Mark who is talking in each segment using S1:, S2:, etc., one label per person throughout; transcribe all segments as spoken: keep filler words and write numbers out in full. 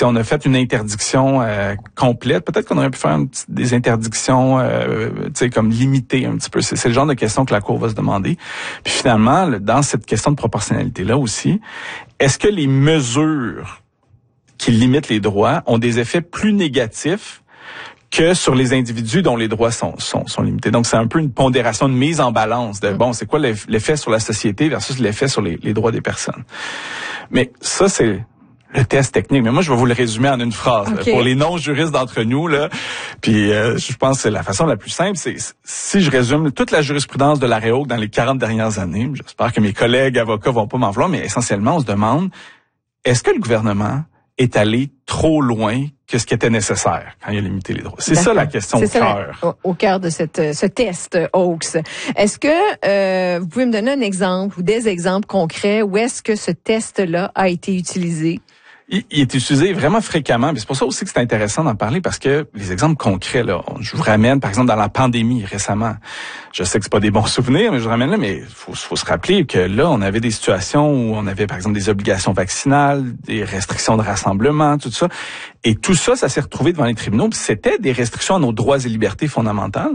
S1: si on a fait une interdiction euh, complète, peut-être qu'on aurait pu faire une petite, des interdictions, euh, tu sais, comme limitées un petit peu. C'est, c'est le genre de question que la Cour va se demander. Puis finalement, dans cette question de proportionnalité-là aussi, est-ce que les mesures qui limitent les droits ont des effets plus négatifs que sur les individus dont les droits sont, sont, sont limités. Donc, c'est un peu une pondération, une mise en balance de, bon, c'est quoi l'effet sur la société versus l'effet sur les, les droits des personnes. Mais ça, c'est le test technique. Mais moi, je vais vous le résumer en une phrase. Okay. Là, pour les non-juristes d'entre nous, là, puis euh, je pense que c'est la façon la plus simple, c'est si je résume toute la jurisprudence de la Réauque dans les quarante dernières années, j'espère que mes collègues avocats vont pas m'en vouloir, mais essentiellement, on se demande, est-ce que le gouvernement est allé trop loin que ce qui était nécessaire quand il a limité les droits. C'est D'accord. ça la question
S2: C'est
S1: au cœur.
S2: Au, au cœur de cette, ce test Oakes. Est-ce que euh, vous pouvez me donner un exemple ou des exemples concrets où est-ce que ce test-là a été utilisé?
S1: Il, il est utilisé vraiment fréquemment. C'est pour ça aussi que c'est intéressant d'en parler parce que les exemples concrets, là, je vous ramène par exemple dans la pandémie récemment. Je sais que c'est pas des bons souvenirs, mais je vous ramène là, mais faut, faut se rappeler que là, on avait des situations où on avait par exemple des obligations vaccinales, des restrictions de rassemblement, tout ça. Et tout ça, ça s'est retrouvé devant les tribunaux. Puis c'était des restrictions à nos droits et libertés fondamentales.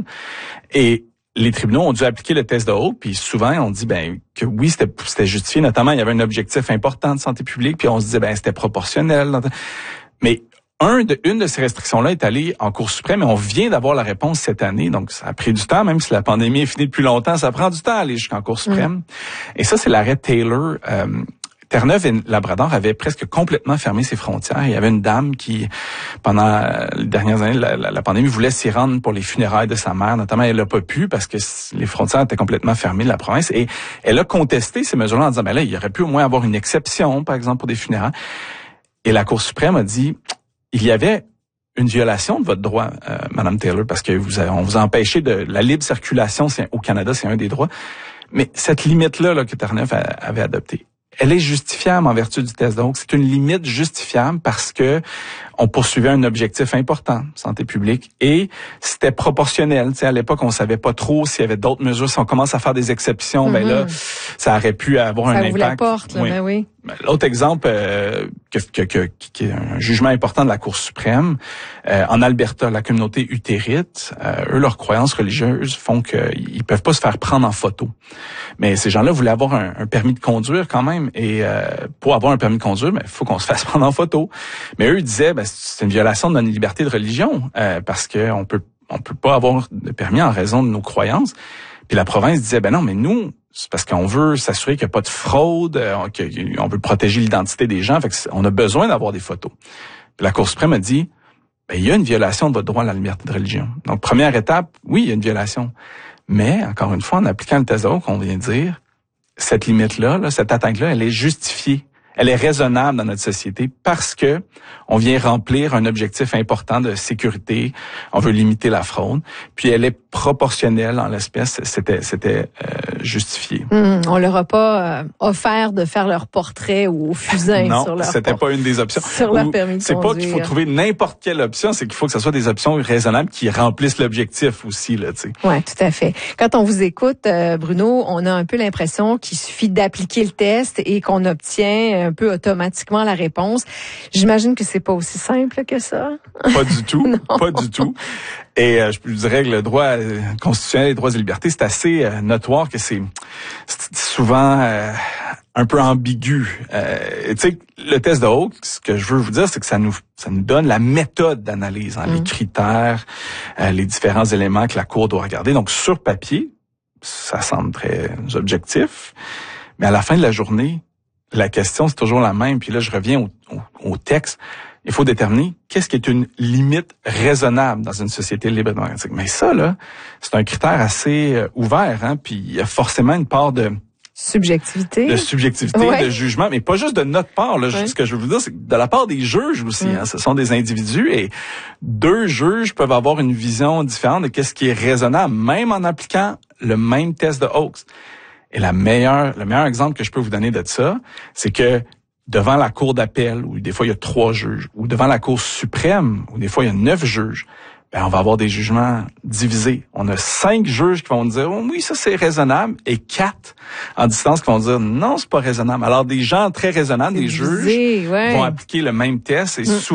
S1: Et les tribunaux ont dû appliquer le test de Oakes, puis souvent on dit ben que oui, c'était c'était justifié, notamment il y avait un objectif important de santé publique, puis on se disait ben c'était proportionnel. Mais un de une de ces restrictions-là est allée en Cour suprême et on vient d'avoir la réponse cette année, donc ça a pris du temps, même si la pandémie est finie depuis longtemps, ça prend du temps à aller jusqu'en Cour suprême. Mmh. Et ça, c'est l'arrêt Taylor. Euh, Terre-Neuve et Labrador avaient presque complètement fermé ses frontières. Il y avait une dame qui, pendant les dernières années, la, la, la pandémie, voulait s'y rendre pour les funérailles de sa mère. Notamment, elle n'a pas pu parce que les frontières étaient complètement fermées de la province. Et elle a contesté ces mesures-là en disant, ben là, il y aurait pu au moins avoir une exception, par exemple, pour des funérailles. Et la Cour suprême a dit, il y avait une violation de votre droit, euh, Madame Taylor, parce que vous avez, on vous a empêché de la libre circulation c'est, au Canada, c'est un des droits. Mais cette limite-là là, que Terre-Neuve avait adoptée, elle est justifiable en vertu du test. Donc, c'est une limite justifiable parce que on poursuivait un objectif important, santé publique, et c'était proportionnel. Tu sais, à l'époque, on savait pas trop s'il y avait d'autres mesures. Si on commence à faire des exceptions, mm-hmm. ben là, ça aurait pu avoir
S2: ça
S1: un impact.
S2: Ça vous la porte, là,
S1: oui.
S2: ben oui.
S1: L'autre exemple, euh, que, que, que, qui est un jugement important de la Cour suprême, euh, en Alberta, la communauté huttérite, euh, eux, leurs croyances religieuses font qu'ils peuvent pas se faire prendre en photo. Mais ces gens-là voulaient avoir un, un permis de conduire quand même. Et euh, pour avoir un permis de conduire, ben, il faut qu'on se fasse prendre en photo. Mais eux, ils disaient, ben, c'est une violation de notre liberté de religion euh, parce qu'on peut on peut pas avoir de permis en raison de nos croyances. Puis la province disait, ben non, mais nous, c'est parce qu'on veut s'assurer qu'il n'y a pas de fraude, euh, qu'on veut protéger l'identité des gens, fait qu'on a besoin d'avoir des photos. Puis la Cour suprême a dit, ben, il y a une violation de votre droit à la liberté de religion. Donc, première étape, oui, il y a une violation. Mais, encore une fois, en appliquant le test de Oakes, on vient de dire, cette limite-là, là, cette atteinte-là, elle est justifiée. Elle est raisonnable dans notre société parce que on vient remplir un objectif important de sécurité. On veut limiter la fraude. Puis elle est proportionnelle en l'espèce. C'était, c'était euh, justifié.
S2: Mmh, on leur a pas euh, offert de faire leur portrait ou au fusain
S1: non,
S2: sur leur
S1: c'était
S2: port-
S1: pas une des options.
S2: Sur leur permis de
S1: C'est
S2: conduire.
S1: pas qu'il faut trouver n'importe quelle option, c'est qu'il faut que ce soit des options raisonnables qui remplissent l'objectif aussi, là, tu sais.
S2: Ouais, tout à fait. Quand on vous écoute, euh, Bruno, on a un peu l'impression qu'il suffit d'appliquer le test et qu'on obtient un peu automatiquement la réponse. J'imagine que c'est pas aussi simple que ça.
S1: Pas du tout, pas du tout. Et euh, je dirais que le droit euh, constitutionnel et les droits et libertés, c'est assez euh, notoire que c'est, c'est souvent euh, un peu ambigu. Euh, tu sais, le test de Oakes, ce que je veux vous dire, c'est que ça nous ça nous donne la méthode d'analyse, hein, mmh. les critères, euh, les différents éléments que la Cour doit regarder. Donc, sur papier, ça semble très objectif, mais à la fin de la journée, la question, c'est toujours la même. Puis là, je reviens au, au, au texte. Il faut déterminer qu'est-ce qui est une limite raisonnable dans une société libre et démocratique. Mais ça, là, c'est un critère assez euh, ouvert, hein. Puis il y a forcément une part de
S2: subjectivité,
S1: de subjectivité, ouais. de jugement, mais pas juste de notre part. Là, ouais. Ce que je veux vous dire, c'est que de la part des juges aussi. Mm. Hein, ce sont des individus et deux juges peuvent avoir une vision différente de qu'est-ce qui est raisonnable, même en appliquant le même test de Oakes. Et la meilleure, le meilleur exemple que je peux vous donner de ça, c'est que devant la cour d'appel, où des fois il y a trois juges, ou devant la cour suprême, où des fois il y a neuf juges, ben on va avoir des jugements divisés. On a cinq juges qui vont dire oh, oui, ça c'est raisonnable, et quatre en distance qui vont dire non, c'est pas raisonnable. Alors des gens très raisonnables, c'est des divisé, juges,
S2: ouais.
S1: vont appliquer le même test et mm. souvent